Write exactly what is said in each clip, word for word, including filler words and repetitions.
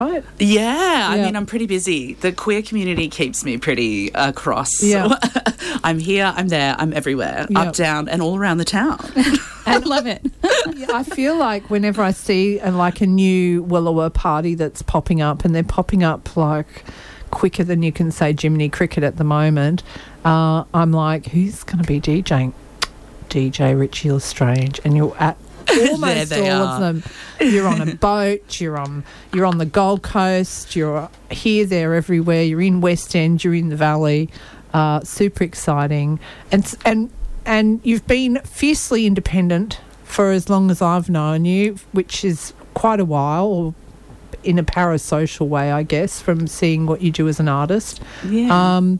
right? Yeah, I Yeah. mean, I'm pretty busy. The queer community keeps me pretty across. Yeah. I'm here, I'm there, I'm everywhere, Yeah. up, down, and all around the town. I love it. Yeah, I feel like whenever I see uh, like a new Willowa party that's popping up, and they're popping up like quicker than you can say Jiminy Cricket at the moment, uh, I'm like, who's going to be DJing? D J Richie Lestrange, and you're at almost There they all are. of them. You're on a boat. You're on. You're on the Gold Coast. You're here, there, everywhere. You're in West End. You're in the Valley. Uh, super exciting, and s- and and you've been fiercely independent for as long as I've known you, which is quite a while, or in a parasocial way, I guess, from seeing what you do as an artist. Yeah. Um,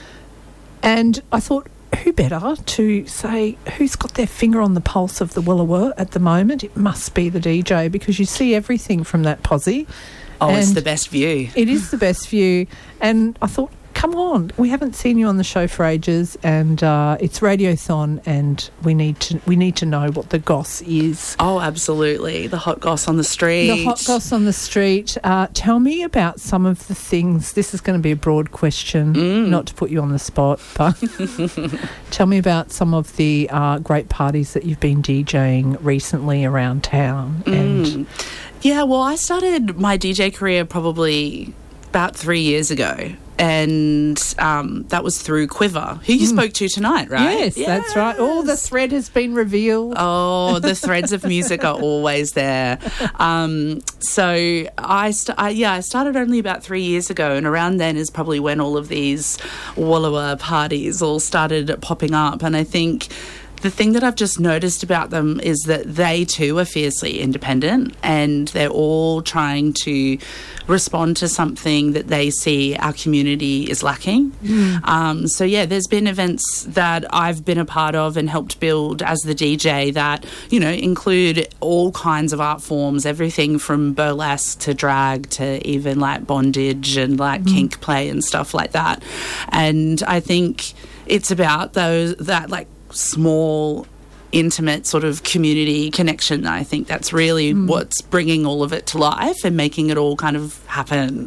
and I thought, who better to say who's got their finger on the pulse of the Willowa at the moment? It must be the D J, because you see everything from that posse. oh, it's and the best view. It is the best view. And I thought, come on, we haven't seen you on the show for ages, and uh, it's Radiothon, and we need to we need to know what the goss is. Oh, absolutely. The hot goss on the street. The hot goss on the street. Uh, tell me about some of the things. This is going to be a broad question, Mm. not to put you on the spot, but tell me about some of the uh, great parties that you've been DJing recently around town. And Mm. Yeah, well, I started my D J career probably about three years ago, and um, that was through Quiver, who you spoke to tonight, right? yes, that's right. Oh, the thread has been revealed. Oh, the threads of music are always there. Um, so I, st- I, yeah, I started only about three years ago, and around then is probably when all of these Wallowa parties all started popping up. And I think the thing that I've just noticed about them is that they too are fiercely independent, and they're all trying to respond to something that they see our community is lacking. Um, so yeah, there's been events that I've been a part of and helped build as the D J that, you know, include all kinds of art forms, everything from burlesque to drag to even like bondage and like kink play and stuff like that. And I think it's about those that like small, intimate sort of community connection. I think that's really what's bringing all of it to life and making it all kind of happen.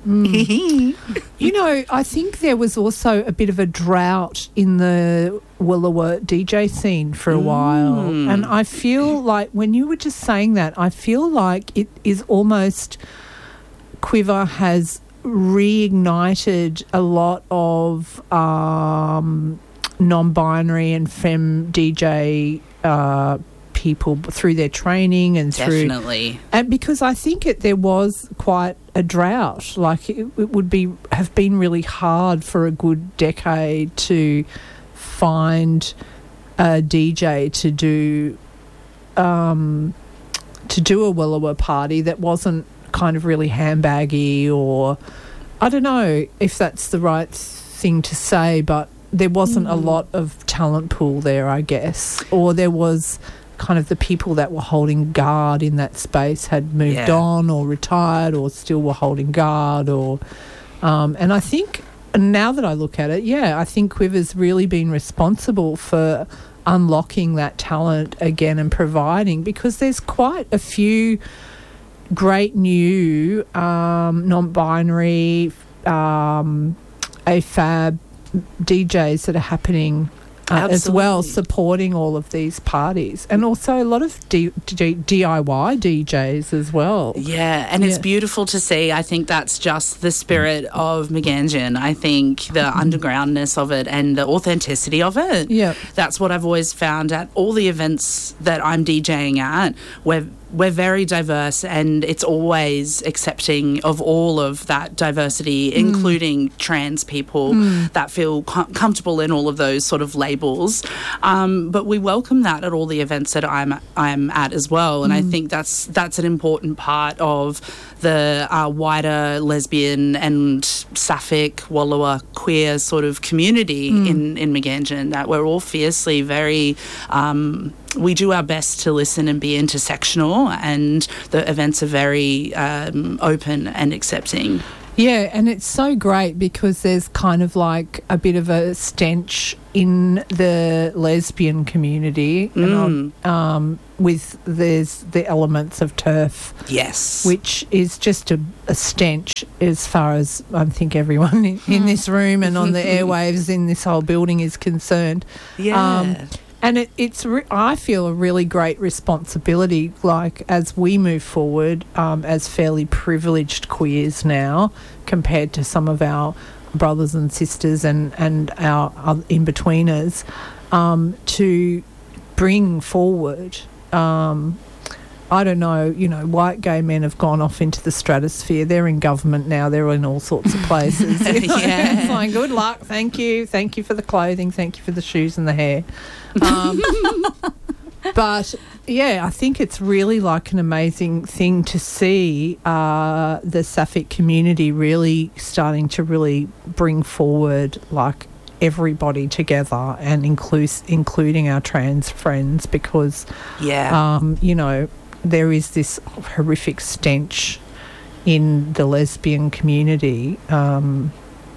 You know, I think there was also a bit of a drought in the Willowa D J scene for a while. And I feel like when you were just saying that, I feel like it is almost Quiver has reignited a lot of um, non-binary and femme D J uh, people through their training and through... Definitely. And because I think it, there was quite a drought. Like it, it would be have been really hard for a good decade to find a D J to do um, to do a Willowa party that wasn't kind of really handbaggy, or I don't know if that's the right thing to say, but there wasn't a lot of talent pool there, I guess, or there was kind of the people that were holding guard in that space had moved Yeah. on or retired or still were holding guard, or um, and I think now that I look at it, yeah, I think Quiver's really been responsible for unlocking that talent again and providing, because there's quite a few great new um, non-binary um, A F A B D Js that are happening uh, as well, Absolutely. supporting all of these parties, and also a lot of D- D- DIY D Js as well. Yeah, and it's Yeah. beautiful to see. I think that's just the spirit of Meganjin. I think the undergroundness of it and the authenticity of it. Yeah. That's what I've always found at all the events that I'm DJing at. We're we're very diverse, and it's always accepting of all of that diversity, including trans people that feel com- comfortable in all of those sort of labels. Um, but we welcome that at all the events that I'm I'm at as well, and I think that's that's an important part of the uh, wider lesbian and sapphic, Wallowa, queer sort of community in in Meganjin, that we're all fiercely very. Um, we do our best to listen and be intersectional, and the events are very um, open and accepting. Yeah, and it's so great because there's kind of like a bit of a stench in the lesbian community, Mm. and um, with there's the elements of TERF, Yes. which is just a, a stench as far as I think everyone in, in this room and on the airwaves in this whole building is concerned. yeah. Um, And it, it's, re- I feel, a really great responsibility, like, as we move forward um, as fairly privileged queers now compared to some of our brothers and sisters and, and our other in-betweeners, um, to bring forward, um, I don't know, you know, white gay men have gone off into the stratosphere. They're in government now. They're in all sorts of places. You know? Yeah. It's like, good luck. Thank you. Thank you for the clothing. Thank you for the shoes and the hair. Um, but, yeah, I think it's really like an amazing thing to see uh, the sapphic community really starting to really bring forward, like, everybody together and inclus- including our trans friends because, Yeah. um, you know, there is this horrific stench in the lesbian community um,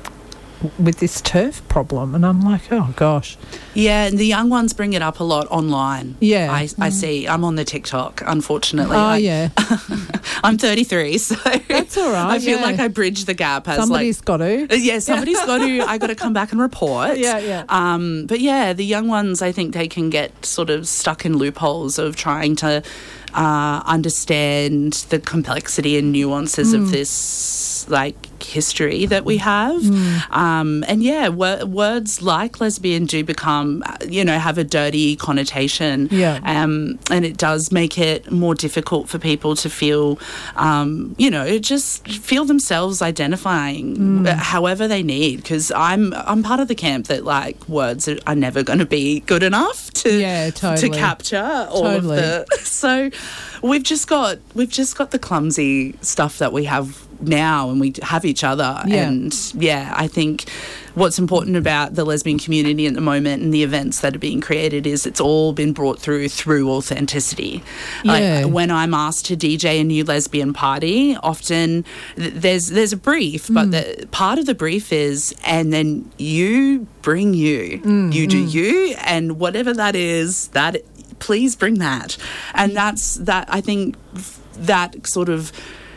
with this TERF problem. And I'm like, oh, gosh. Yeah, and the young ones bring it up a lot online. Yeah. I, I see. I'm on the TikTok, unfortunately. Oh, I, yeah. I'm thirty-three, so That's all right, I feel yeah. like I bridge the gap as Somebody's like got to. yeah, somebody's got to. I got to come back and report. Yeah, yeah. Um, but yeah, the young ones, I think they can get sort of stuck in loopholes of trying to uh, understand the complexity and nuances Mm. of this like history that we have. Mm. Um, and yeah, wor- words like lesbian do become, uh, you know, have a dirty connotation. Yeah. Um, and it does make it more difficult for people to feel, um, you know, just feel themselves identifying Mm. however they need. Because I'm I'm part of the camp that like words are, are never going to be good enough to Yeah, totally. to capture all Totally. of the. So we've just got we've just got the clumsy stuff that we have now, and we have each other. Yeah. And yeah, I think what's important about the lesbian community at the moment and the events that are being created is it's all been brought through through authenticity. Yeah. Like when I'm asked to D J a new lesbian party, often th- there's there's a brief, but the part of the brief is, and then you bring you, you do you, and whatever that is, that please bring that, and that's that. I think that sort of.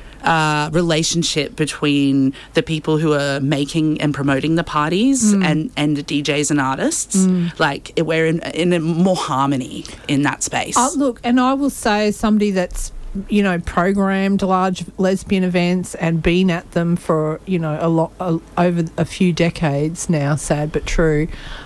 Uh, relationship between the people who are making and promoting the parties Mm. and, and the D Js and artists, Mm. like we're in, in a more harmony in that space. Uh, look, and I will say, as somebody that's, you know, programmed large lesbian events and been at them for, you know, a lot a, over a few decades now, sad but true.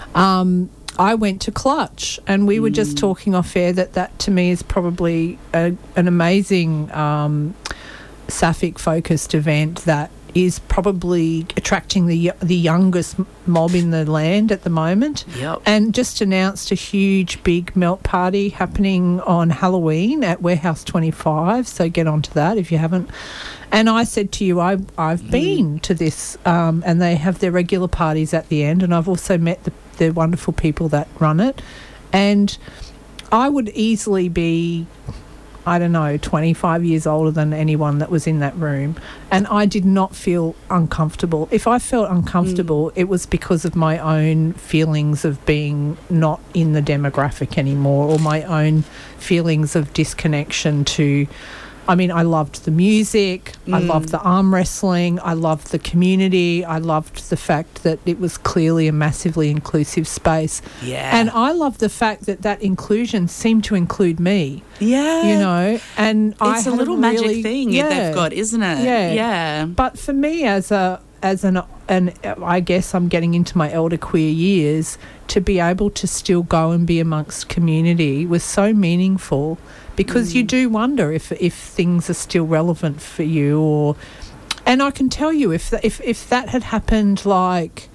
Um, I went to Clutch, and we were just talking off air that that to me is probably a, an amazing um, sapphic focused event that is probably attracting the the youngest mob in the land at the moment. Yep. And just announced a huge big melt party happening on Halloween at Warehouse twenty-five, so get onto that if you haven't. And I said to you, I, I've been to this, um, and they have their regular parties at the end, and I've also met the, the wonderful people that run it. And I would easily be, I don't know, twenty-five years older than anyone that was in that room. And I did not feel uncomfortable. If I felt uncomfortable, mm. it was because of my own feelings of being not in the demographic anymore, or my own feelings of disconnection to... I mean, I loved the music, mm. I loved the arm wrestling, I loved the community, I loved the fact that it was clearly a massively inclusive space. Yeah. And I loved the fact that that inclusion seemed to include me. Yeah. You know, and I It's a had little really, magic thing yeah, they've got, isn't it? Yeah. Yeah. But for me, as a as an and I guess I'm getting into my elder queer years, to be able to still go and be amongst community was so meaningful, because mm. you do wonder if if things are still relevant for you, or and I can tell you if if if that had happened like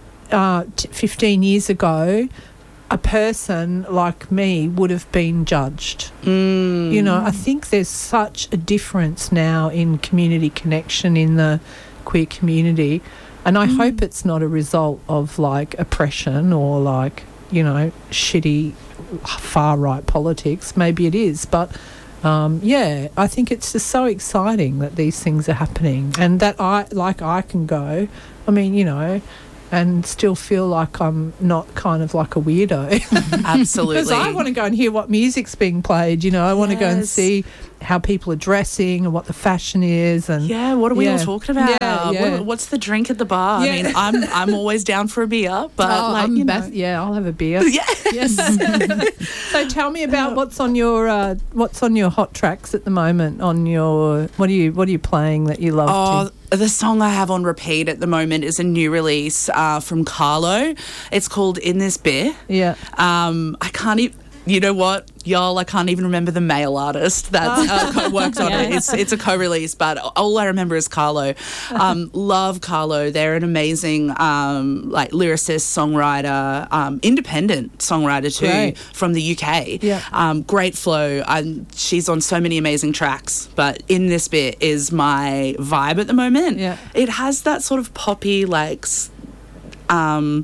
uh, fifteen years ago, a person like me would have been judged. Mm. You know, I think there's such a difference now in community connection in the queer community, and I mm. hope it's not a result of like oppression or like, you know, shitty far right politics. Maybe it is, but um, yeah, I think it's just so exciting that these things are happening, and that I like I can go. I mean, you know, and still feel like I'm not kind of like a weirdo. Absolutely. Because I want to go and hear what music's being played, you know. I want Yes. to go and see how people are dressing and what the fashion is. And Yeah, what are we Yeah. all talking about? Yeah, yeah. What, what's the drink at the bar? Yeah. I mean, I'm I'm always down for a beer, but Oh, like, I'm you know. bas- yeah, I'll have a beer. Yeah. Yes. So tell me about what's on your uh, what's on your hot tracks at the moment. On your what are you what are you playing that you love? Oh, to? the song I have on repeat at the moment is a new release uh, from Carlo. It's called In This Beer. Yeah. Um, I can't even. You know what, y'all? I can't even remember the male artist that uh, co- worked on it. It's it's a co-release, but all I remember is Carlo. Um, love Carlo. They're an amazing um, like lyricist, songwriter, um, independent songwriter too, Great. from the U K. Yeah. Um, great flow. And she's on so many amazing tracks. But In This Bit is my vibe at the moment. Yeah. It has that sort of poppy like. s- Um,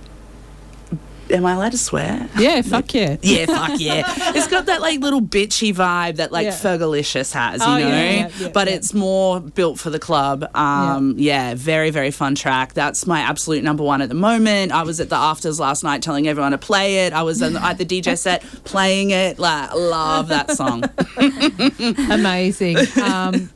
Am I allowed to swear? Yeah. Fuck yeah. Yeah, fuck yeah. It's got that like little bitchy vibe that like Yeah. Fergalicious has, you Oh, know? yeah, yeah, yeah, but yeah. it's more built for the club. Um, yeah. very, very fun track. That's my absolute number one at the moment. I was at the afters last night telling everyone to play it. I was in, at the D J set playing it. Like, love that song. Amazing. Um,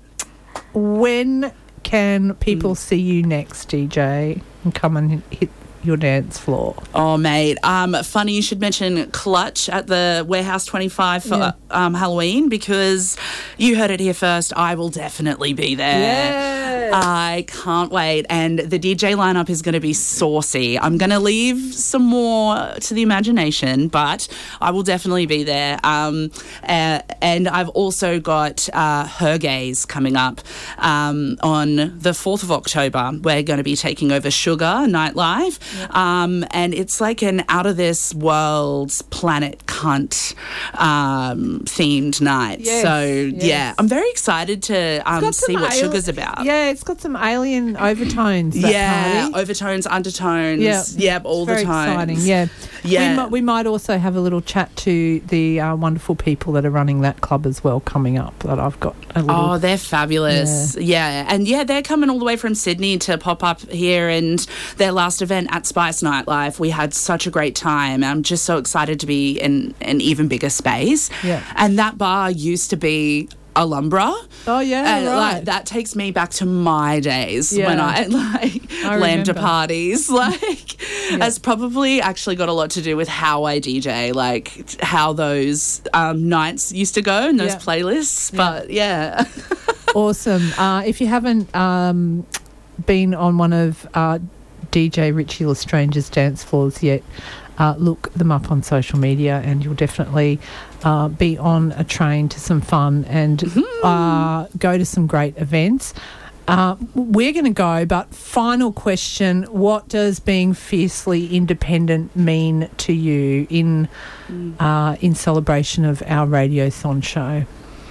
when can people see you next, D J, and come and hit your dance floor? Oh, mate. Um, funny you should mention Clutch at the Warehouse twenty-five for Yeah. um, Halloween, because you heard it here first. I will definitely be there. Yes. I can't wait. And the D J lineup is going to be saucy. I'm going to leave some more to the imagination, but I will definitely be there. Um, uh, and I've also got uh, Her Gaze coming up um, on the fourth of October. We're going to be taking over Sugar Nightlife. Um, and it's like an out of this world planet cunt um, themed night. Yes, so yes. yeah, I'm very excited to um, got see some what ale- Sugar's about. Yeah, it's got some alien overtones. That Yeah, party. overtones, undertones. Yeah. Yep, all It's very the time. exciting. Yeah, Yeah. We might, we might also have a little chat to the uh, wonderful people that are running that club as well coming up. That I've got a little. Oh, they're fabulous. Yeah. And yeah, they're coming all the way from Sydney to pop up here, and their last event at Spice Nightlife, we had such a great time. I'm just so excited to be in an even bigger space. Yeah. And that bar used to be Alumbra. Oh yeah, And right. like that takes me back to my days Yeah. when I like I lambda remember. parties. Like it's probably actually got a lot to do with how I D J, like how those um, nights used to go and those Yeah. playlists. But yeah. Awesome. Uh, if you haven't um, been on one of uh, D J Richie Lestrange's dance floors yet, uh, look them up on social media and you'll definitely uh, be on a train to some fun and uh, go to some great events. Uh, we're going to go, but final question, what does being fiercely independent mean to you in uh, in celebration of our Radiothon show?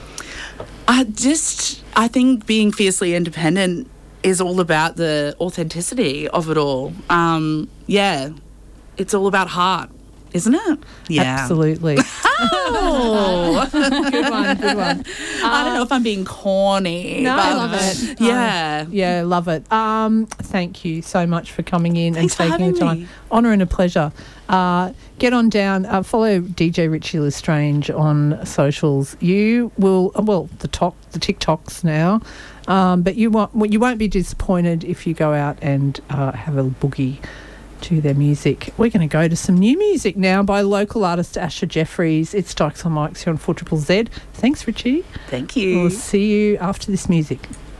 I just, I think being fiercely independent is all about the authenticity of it all. Um, yeah, it's all about heart, isn't it? Yeah. Absolutely. Oh. Good one, good one. I don't know if I'm being corny. No, but I love it. Yeah. Yeah, love it. Um, thank you so much for coming in Thanks for and taking the having time. me. Honour and a pleasure. Uh, get on down. Uh, follow D J Richie Lestrange on socials. You will, well, the talk, the TikToks now, um, but you won't. You won't be disappointed if you go out and uh, have a boogie to their music. We're going to go to some new music now by local artist Asher Jeffries. It's Dykes on Mics here on four triple Z. Thanks, Richie. Thank you. We'll see you after this music.